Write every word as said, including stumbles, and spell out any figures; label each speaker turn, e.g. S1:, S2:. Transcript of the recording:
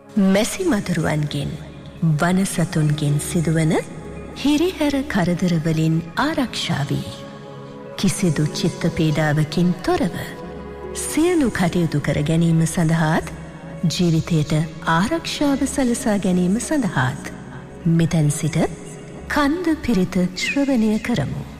S1: මැසි මදුරුවන්ගෙන් වනසතුන්ගෙන් සිදුවන හිරිහැර කරදරවලින් ආරක්ෂා වී කිසිදු චිත්ත පීඩාවකින් තොරව සියලු කටයුතු කර ගැනීම සඳහාත් ජීවිතයට ආරක්ෂාව සලසා ගැනීම සඳහාත් මෙතැන් සිට කන්ද පිරිත ශ්‍රවණය කරමු.